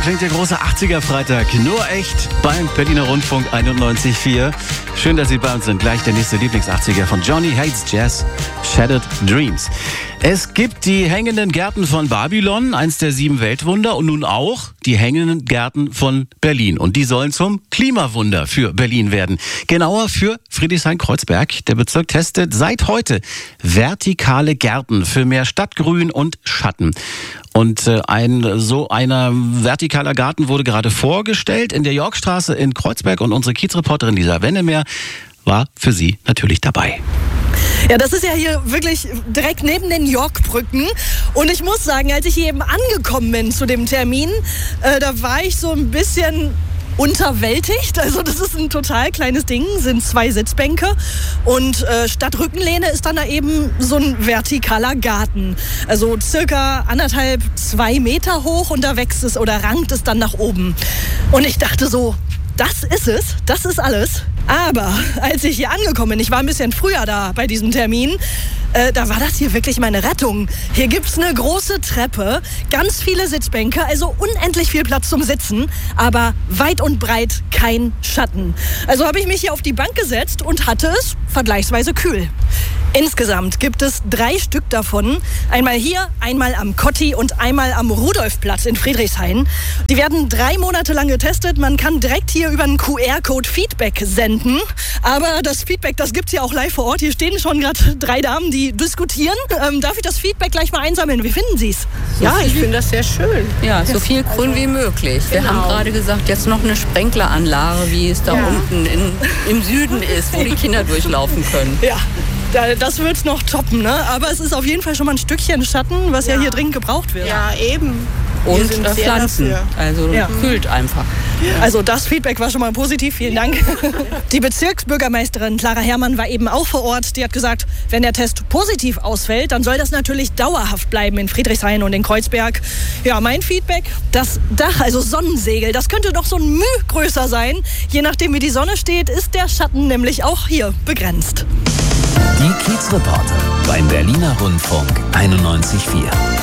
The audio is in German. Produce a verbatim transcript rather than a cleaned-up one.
klingt der große achtziger-Freitag. Nur echt beim Berliner Rundfunk einundneunzig Komma vier. Schön, dass Sie bei uns sind. Gleich der nächste Lieblings-achtziger von Johnny Hates Jazz, Shattered Dreams. Es gibt die hängenden Gärten von Babylon, eins der sieben Weltwunder, und nun auch die hängenden Gärten von Berlin. Und die sollen zum Klimawunder für Berlin werden. Genauer für Friedrichshain-Kreuzberg. Der Bezirk testet seit heute vertikale Gärten für mehr Stadtgrün und Schatten. Und äh, ein so einer vertikaler Garten wurde gerade vorgestellt in der Yorkstraße in Kreuzberg, und unsere Kiezreporterin Lisa Wennemer war für Sie natürlich dabei. Ja, das ist ja hier wirklich direkt neben den Yorkbrücken. Und ich muss sagen, als ich hier eben angekommen bin zu dem Termin, äh, da war ich so ein bisschen unterwältigt. Also das ist ein total kleines Ding, sind zwei Sitzbänke, und äh, statt Rückenlehne ist dann da eben so ein vertikaler Garten. Also circa anderthalb, zwei Meter hoch, und da wächst es oder rankt es dann nach oben. Und ich dachte so, das ist es, das ist alles. Aber als ich hier angekommen bin, ich war ein bisschen früher da bei diesem Termin, äh, da war das hier wirklich meine Rettung. Hier gibt's eine große Treppe, ganz viele Sitzbänke, also unendlich viel Platz zum Sitzen, aber weit und breit kein Schatten. Also habe ich mich hier auf die Bank gesetzt und hatte es vergleichsweise kühl. Insgesamt gibt es drei Stück davon. Einmal hier, einmal am Kotti und einmal am Rudolfplatz in Friedrichshain. Die werden drei Monate lang getestet. Man kann direkt hier über einen Q R-Code Feedback senden. Aber das Feedback, das gibt's hier auch live vor Ort. Hier stehen schon gerade drei Damen, die diskutieren. Ähm, darf ich das Feedback gleich mal einsammeln? Wie finden Sie es? Ja, ich finde das sehr schön. Ja, so viel grün also, wie möglich. Wir genau. haben gerade gesagt, jetzt noch eine Sprenkleranlage, wie es da ja. unten in, im Süden ist, wo die Kinder durchlaufen können. Ja. Das wird noch toppen, ne? Aber es ist auf jeden Fall schon mal ein Stückchen Schatten, was ja, ja hier dringend gebraucht wird. Ja, eben. Und äh, Pflanzen. Dafür. Also ja. kühlt einfach. Also das Feedback war schon mal positiv, vielen Dank. Die Bezirksbürgermeisterin Clara Herrmann war eben auch vor Ort. Die hat gesagt, wenn der Test positiv ausfällt, dann soll das natürlich dauerhaft bleiben in Friedrichshain und in Kreuzberg. Ja, mein Feedback, das Dach, also Sonnensegel, das könnte doch so ein Müh größer sein. Je nachdem, wie die Sonne steht, ist der Schatten nämlich auch hier begrenzt. Die Kiezreporter beim Berliner Rundfunk einundneunzig Komma vier.